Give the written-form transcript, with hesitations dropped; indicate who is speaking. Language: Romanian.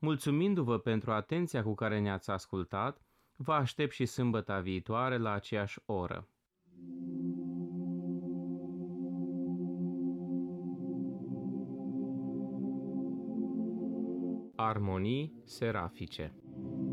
Speaker 1: Mulțumindu-vă pentru atenția cu care ne-ați ascultat, vă aștept și sâmbăta viitoare la aceeași oră. Armonii serafice.